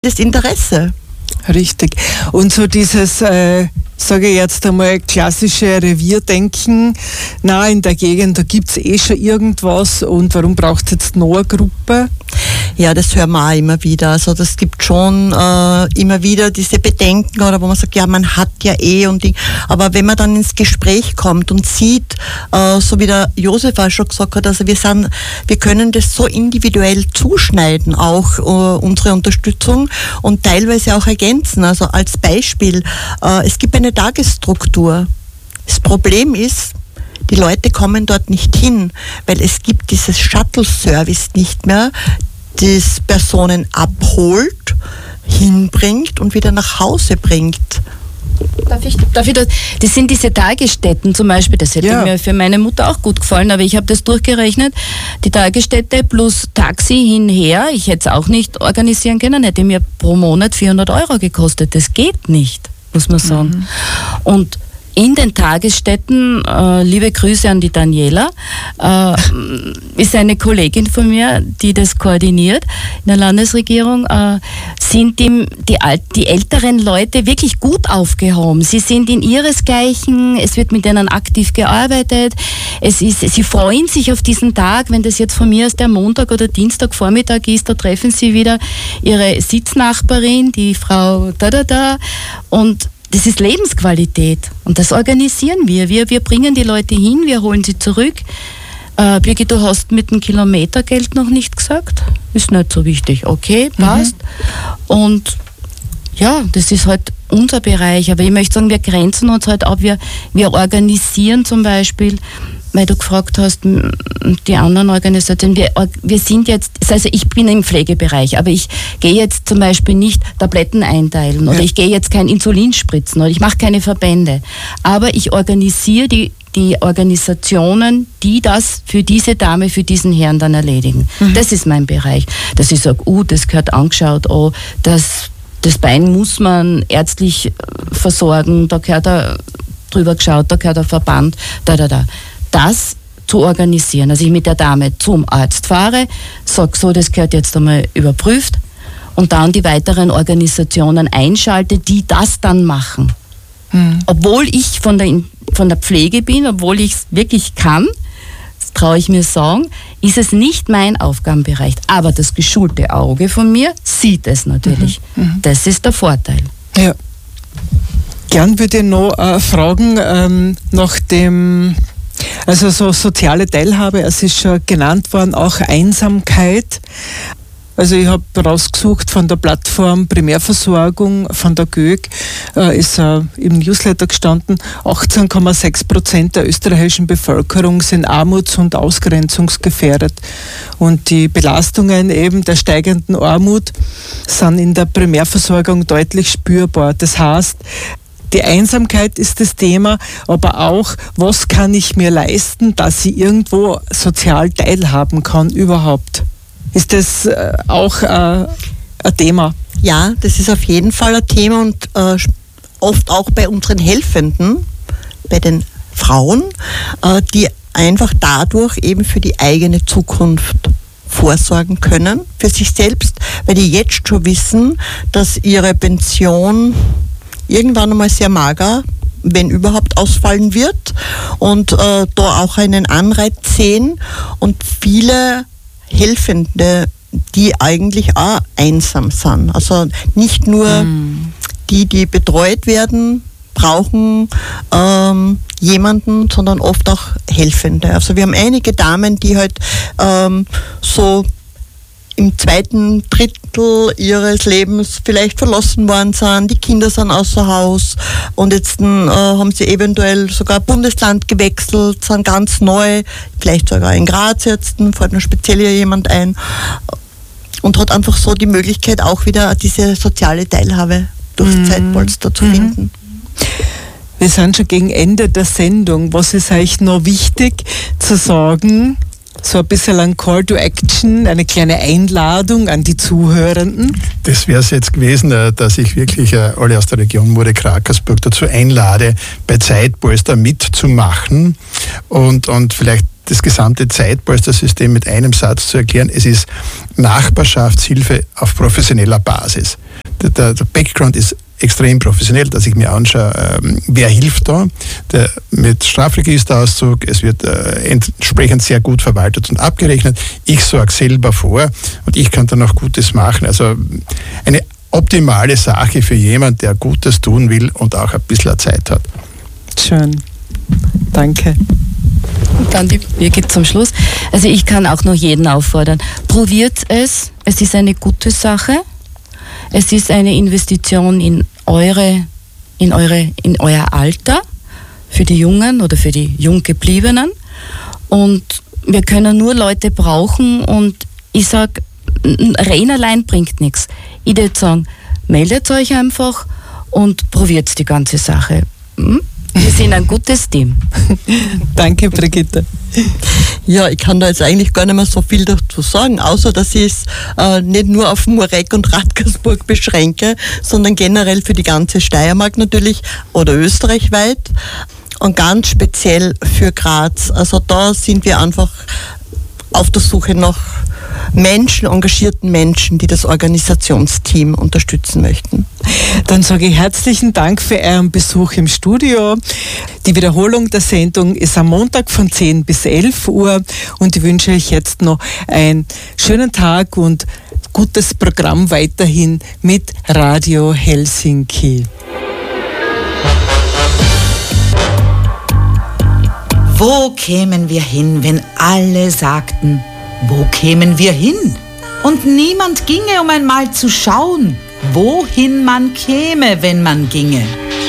das Interesse. Richtig. Und so dieses, sage ich jetzt einmal, klassische Revierdenken, na, in der Gegend, da gibt es schon irgendwas und warum braucht es jetzt noch eine Gruppe? Ja, das hören wir auch immer wieder. Also das gibt schon immer wieder diese Bedenken, oder wo man sagt, ja, man hat ja und aber wenn man dann ins Gespräch kommt und sieht, so wie der Josef auch schon gesagt hat, also wir können das so individuell zuschneiden, auch unsere Unterstützung, und teilweise auch ergänzen. Also als Beispiel, es gibt eine Tagesstruktur. Das Problem ist, die Leute kommen dort nicht hin, weil es gibt dieses Shuttle-Service nicht mehr, das Personen abholt, hinbringt und wieder nach Hause bringt. Darf ich das sind diese Tagesstätten zum Beispiel, das hätte mir für meine Mutter auch gut gefallen, aber ich habe das durchgerechnet, die Tagesstätte plus Taxi hinher, ich hätte es auch nicht organisieren können, hätte mir pro Monat 400 € gekostet. Das geht nicht, muss man sagen. Und in den Tagesstätten, liebe Grüße an die Daniela, ist eine Kollegin von mir, die das koordiniert in der Landesregierung, sind die älteren Leute wirklich gut aufgehoben. Sie sind in ihresgleichen, es wird mit ihnen aktiv gearbeitet, sie freuen sich auf diesen Tag, wenn das jetzt von mir aus der Montag oder Dienstagvormittag ist, da treffen sie wieder ihre Sitznachbarin, die Frau und das ist Lebensqualität und das organisieren wir. Wir bringen die Leute hin, wir holen sie zurück. Birgit, du hast mit dem Kilometergeld noch nicht gesagt. Ist nicht so wichtig. Okay, passt. Und ja, das ist halt unser Bereich. Aber ich möchte sagen, wir grenzen uns halt ab. Wir organisieren zum Beispiel, weil du gefragt hast, die anderen Organisationen, wir sind jetzt, also ich bin im Pflegebereich, aber ich gehe jetzt zum Beispiel nicht Tabletten einteilen oder ich gehe jetzt kein Insulin spritzen oder ich mache keine Verbände. Aber ich organisiere die Organisationen, die das für diese Dame, für diesen Herrn dann erledigen. Das ist mein Bereich. Dass ich sage, das gehört angeschaut, das Bein muss man ärztlich versorgen, da gehört er drüber geschaut, da gehört der Verband, Das zu organisieren. Also ich mit der Dame zum Arzt fahre, sage so, das gehört jetzt einmal überprüft und dann die weiteren Organisationen einschalte, die das dann machen. Obwohl ich von der Pflege bin, obwohl ich es wirklich kann, das traue ich mir sagen, ist es nicht mein Aufgabenbereich. Aber das geschulte Auge von mir sieht es natürlich. Das ist der Vorteil. Ja. Gern würde ich noch fragen nach dem, also so soziale Teilhabe, es ist schon genannt worden, auch Einsamkeit. Also ich habe rausgesucht von der Plattform Primärversorgung von der GÖG, ist im Newsletter gestanden, 18,6% der österreichischen Bevölkerung sind armuts- und ausgrenzungsgefährdet. Und die Belastungen eben der steigenden Armut sind in der Primärversorgung deutlich spürbar. Das heißt, die Einsamkeit ist das Thema, aber auch, was kann ich mir leisten, dass ich irgendwo sozial teilhaben kann überhaupt? Ist das auch ein Thema? Ja, das ist auf jeden Fall ein Thema und oft auch bei unseren Helfenden, bei den Frauen, die einfach dadurch eben für die eigene Zukunft vorsorgen können, für sich selbst, weil die jetzt schon wissen, dass ihre Pension irgendwann einmal sehr mager, wenn überhaupt, ausfallen wird und da auch einen Anreiz sehen und viele Helfende, die eigentlich auch einsam sind. Also nicht nur die betreut werden, brauchen jemanden, sondern oft auch Helfende. Also wir haben einige Damen, die halt so im zweiten Drittel ihres Lebens vielleicht verlassen worden sind, die Kinder sind außer Haus und jetzt haben sie eventuell sogar Bundesland gewechselt, sind ganz neu, vielleicht sogar in Graz jetzt, fällt noch speziell jemand ein und hat einfach so die Möglichkeit auch wieder diese soziale Teilhabe durch Zeitpolster zu finden. Wir sind schon gegen Ende der Sendung. Was ist euch noch wichtig zu sagen? So ein bisschen ein Call to Action, eine kleine Einladung an die Zuhörenden. Das wäre es jetzt gewesen, dass ich wirklich alle aus der Region Murray-Krakersburg dazu einlade, bei Zeitpolster mitzumachen und vielleicht das gesamte Zeitpolstersystem mit einem Satz zu erklären. Es ist Nachbarschaftshilfe auf professioneller Basis. Der Background ist extrem professionell, dass ich mir anschaue, wer hilft da. Mit Strafregisterauszug, es wird entsprechend sehr gut verwaltet und abgerechnet. Ich sorge selber vor und ich kann dann auch Gutes machen. Also eine optimale Sache für jemanden, der Gutes tun will und auch ein bisschen Zeit hat. Schön. Danke. Und dann die Birgit zum Schluss. Also ich kann auch nur jeden auffordern. Probiert es. Es ist eine gute Sache. Es ist eine Investition in euer Alter, für die Jungen oder für die Junggebliebenen. Und wir können nur Leute brauchen und ich sage, Reden allein bringt nichts. Ich würde sagen, meldet euch einfach und probiert die ganze Sache. Wir sind ein gutes Team. Danke, Brigitte. Ja, ich kann da jetzt eigentlich gar nicht mehr so viel dazu sagen, außer dass ich es nicht nur auf Murek und Radkersburg beschränke, sondern generell für die ganze Steiermark natürlich oder österreichweit und ganz speziell für Graz. Also da sind wir einfach auf der Suche nach Menschen, engagierten Menschen, die das Organisationsteam unterstützen möchten. Dann sage ich herzlichen Dank für euren Besuch im Studio. Die Wiederholung der Sendung ist am Montag von 10 bis 11 Uhr und ich wünsche euch jetzt noch einen schönen Tag und gutes Programm weiterhin mit Radio Helsinki. Wo kämen wir hin, wenn alle sagten, wo kämen wir hin? Und niemand ginge, um einmal zu schauen, wohin man käme, wenn man ginge.